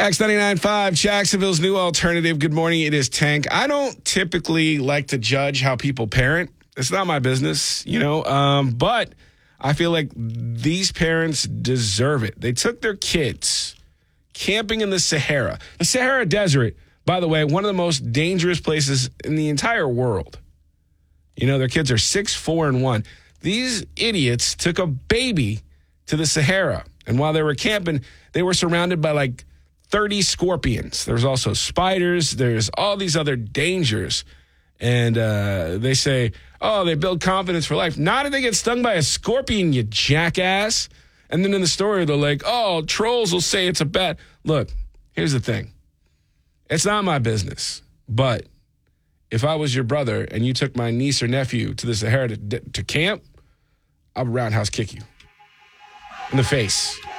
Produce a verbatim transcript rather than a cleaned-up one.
X ninety-nine point five, Jacksonville's new alternative. Good morning. It is Tank. I don't typically like to judge how people parent. It's not my business, you know, um, but I feel like these parents deserve it. They took their kids camping in the Sahara. The Sahara Desert, by the way, one of the most dangerous places in the entire world. You know, their kids are six, four, and one. These idiots took a baby to the Sahara. And while they were camping, they were surrounded by like thirty scorpions. There's also spiders. There's all these other dangers. And uh, they say, oh, they build confidence for life. Not if they get stung by a scorpion, you jackass. And then in the story, they're like, oh, trolls will say it's a bad. Look, here's the thing. It's not my business. But if I was your brother and you took my niece or nephew to the Sahara to, to camp, I would roundhouse kick you in the face.